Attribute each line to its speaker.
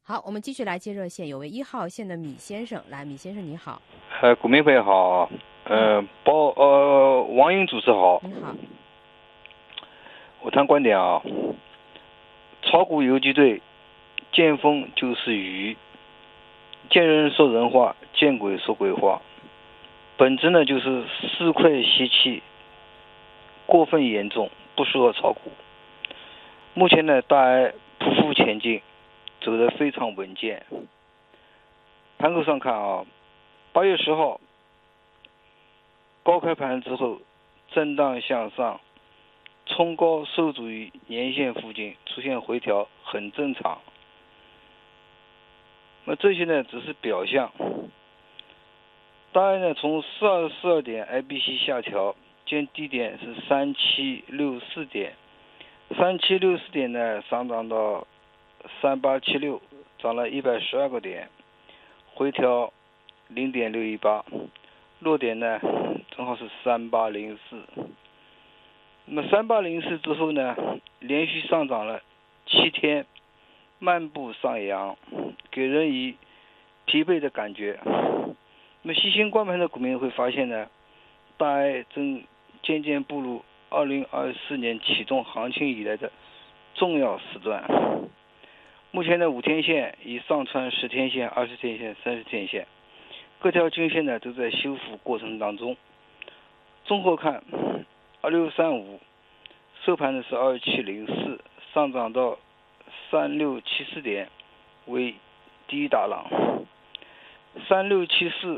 Speaker 1: 好，我们继续来接热线，有位1号线的米先生，来，米先生你好。
Speaker 2: 股民朋友好，王英主持好。
Speaker 1: 你好。
Speaker 2: 我谈观点啊，炒股游击队，见风就是鱼，见人说人话，见鬼说鬼话，本质呢就是市侩习气过分严重，不适合炒股。目前呢，大 I 匍匐前进，走得非常稳健。盘口上看啊，8月10号高开盘之后震荡向上，冲高受阻于年线附近，出现回调很正常。那这些呢只是表象。大 I 呢从4242点 IBC 下调，见低点是3764点，3764点呢上涨到3876，涨了112个点，回调 0.618， 落点呢正好是3804。那么3804之后呢，连续上涨了7天，漫步上扬，给人以疲惫的感觉。那么细心观盘的股民会发现呢，大 I 正渐渐步入2024年启动行情以来的重要时段。目前的5天线已上穿10天线、20天线、30天线，各条均线呢都在修复过程当中。综合看，2635收盘的是2704，上涨到3674点为第一大浪，3674